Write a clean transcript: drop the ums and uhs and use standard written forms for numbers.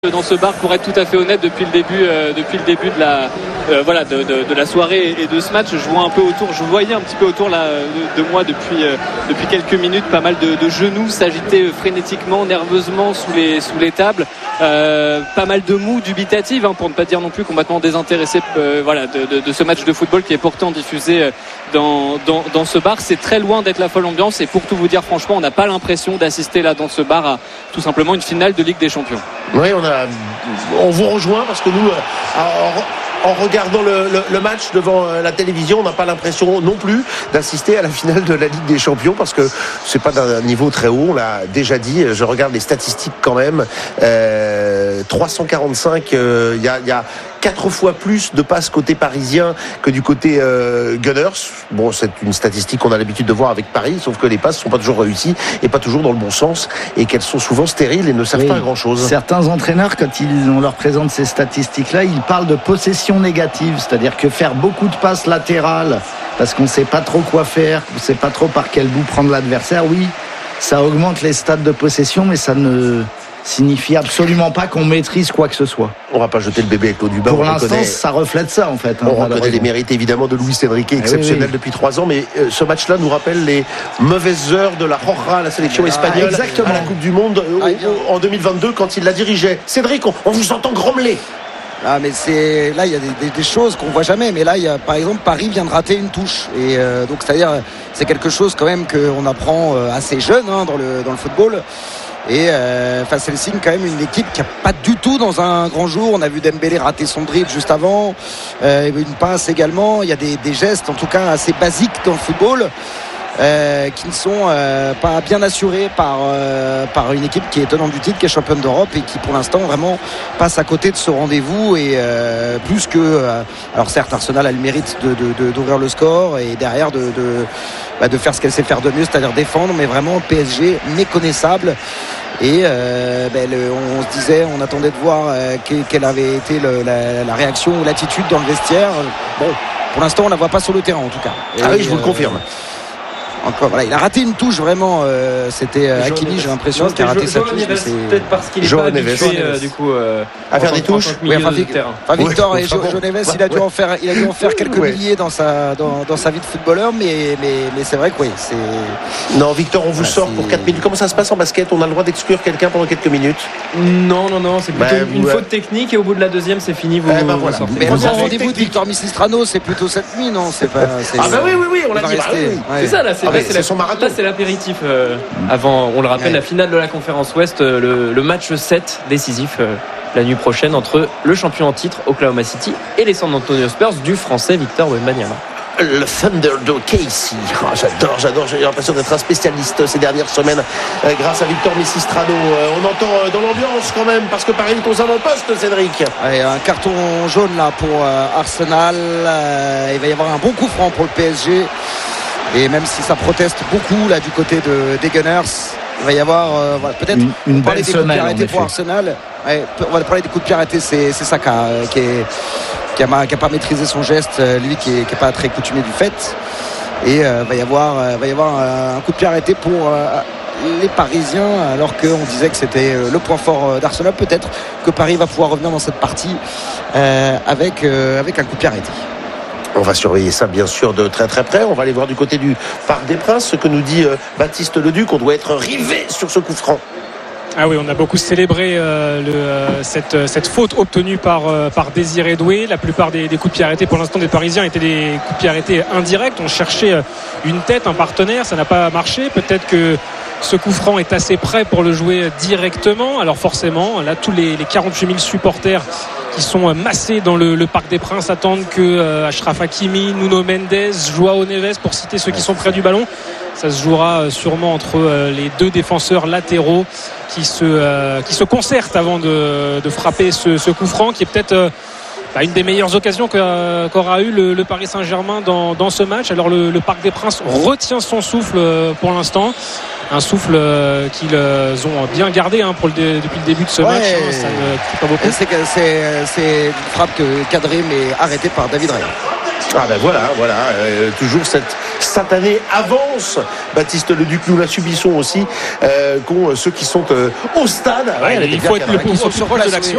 dans ce bar, pour être tout à fait honnête, depuis le début de la soirée et de ce match. Je voyais un petit peu autour là, de moi depuis quelques minutes, pas mal de genoux s'agiter frénétiquement, nerveusement sous les tables, pas mal de mou dubitative, pour ne pas dire non plus complètement désintéressé de ce match de football qui est pourtant diffusé dans ce bar. C'est très loin d'être la folle ambiance, et pour tout vous dire franchement, on n'a pas l'impression d'assister là dans ce bar à tout simplement une finale de Ligue des Champions. Oui, on vous rejoint parce que nous, en regardant le match devant la télévision, on n'a pas l'impression non plus d'assister à la finale de la Ligue des Champions, parce que c'est pas d'un niveau très haut, on l'a déjà dit. Je regarde les statistiques quand même, 345, il y a 4 fois plus de passes côté parisien que du côté Gunners. Bon, c'est une statistique qu'on a l'habitude de voir avec Paris, sauf que les passes ne sont pas toujours réussies et pas toujours dans le bon sens, et qu'elles sont souvent stériles et ne servent pas à grand chose. Certains entraîneurs, quand on leur présente ces statistiques-là, ils parlent de possession négative, c'est-à-dire que faire beaucoup de passes latérales parce qu'on ne sait pas trop quoi faire, on ne sait pas trop par quel bout prendre l'adversaire, oui, ça augmente les stats de possession, mais ça ne signifie absolument pas qu'on maîtrise quoi que ce soit. On va pas jeter le bébé avec l'eau du bain. Pour l'instant, ça reflète ça en fait. On reconnaît les mérites évidemment de Luis Enrique, exceptionnel depuis 3 ans, mais ce match-là nous rappelle les mauvaises heures de la Roja, la sélection espagnole, à la Coupe du Monde en 2022, quand il la dirigeait. Cédric, on vous entend grommeler. Ah, mais là il y a des choses qu'on voit jamais, mais là il y a, par exemple, Paris vient de rater une touche, et donc c'est-à-dire c'est quelque chose quand même qu'on apprend assez jeune dans le football. Et c'est le signe quand même d'une équipe qui n'a pas du tout dans un grand jour. On a vu Dembélé rater son dribble juste avant, une passe également. Il y a des gestes en tout cas assez basiques dans le football qui ne sont pas bien assurés par une équipe qui est tenante du titre, qui est championne d'Europe, et qui pour l'instant vraiment passe à côté de ce rendez-vous. Et plus que alors certes, Arsenal a le mérite d'ouvrir le score et derrière de faire ce qu'elle sait faire de mieux, c'est-à-dire défendre, mais vraiment PSG méconnaissable. Et on se disait, on attendait de voir quelle avait été la réaction ou l'attitude dans le vestiaire. Bon, pour l'instant on ne la voit pas sur le terrain en tout cas. Oui, je vous le confirme. Encore, voilà, il a raté une touche vraiment. C'était Hakimi, j'ai l'impression qu'il a raté sa touche. Peut-être parce qu'il est pas habitué du coup à faire des touches. Victor et João Neves, il a dû en faire quelques milliers dans sa vie de footballeur, mais c'est vrai que oui. Non, Victor, on vous sort pour 4 minutes. Comment ça se passe en basket? On a le droit d'exclure quelqu'un pendant quelques minutes? Non, c'est plutôt une faute technique, et au bout de la deuxième, c'est fini. Vous sortez. Mais le rendez-vous de Victor Misistrano, c'est plutôt cette nuit, non? C'est pas. Oui, on l'a dit. C'est ça là. C'est son marathon. Là, c'est l'apéritif avant, on le rappelle, la finale de la conférence Ouest, le match 7 décisif la nuit prochaine entre le champion en titre Oklahoma City et les San Antonio Spurs du français Victor Wembanyama. Le Thunder de Casey. J'adore, j'ai l'impression d'être un spécialiste ces dernières semaines grâce à Victor Misistrano. On entend dans l'ambiance quand même, parce que Paris est aux avant-postes, Cédric. Un carton jaune là pour Arsenal. Il va y avoir un bon coup franc pour le PSG. Et même si ça proteste beaucoup là du côté des Gunners, il va y avoir peut-être une parler des coups de pied arrêtés pour Arsenal. On va parler des coups de pied arrêtés. C'est Saka qui a pas maîtrisé son geste, lui qui est pas très coutumier du fait. Et va y avoir un coup de pied arrêté pour les Parisiens, alors qu'on disait que c'était le point fort d'Arsenal. Peut-être que Paris va pouvoir revenir dans cette partie avec un coup de pied arrêté. On va surveiller ça bien sûr de très très près. On va aller voir du côté du Parc des Princes ce que nous dit Baptiste Leduc. On doit être rivé sur ce coup franc. Ah oui, on a beaucoup célébré cette faute obtenue par Désiré Doué. La plupart des coups de pied arrêtés pour l'instant des Parisiens étaient des coups de pied arrêtés indirects. On cherchait une tête, un partenaire, ça n'a pas marché. Peut-être que ce coup franc est assez prêt pour le jouer directement. Alors forcément, là, tous les 48 000 supporters qui sont massés dans le Parc des Princes attendent que Achraf Hakimi, Nuno Mendes, João Neves, pour citer ceux qui sont près du ballon. Ça se jouera sûrement entre les deux défenseurs latéraux qui se concertent avant de frapper ce coup franc, qui est peut-être une des meilleures occasions qu'aura eu le Paris Saint-Germain dans ce match. Alors le Parc des Princes retient son souffle pour l'instant. Un souffle qu'ils ont bien gardé depuis le début de ce match. Ça ne crie pas beaucoup. C'est une frappe cadrée mais arrêtée par David Raya. Ah ben voilà, toujours cette satanée avance. Baptiste Leduc, nous la subissons aussi, qu'ont ceux qui sont au stade. Il faut être le plus proche de l'action.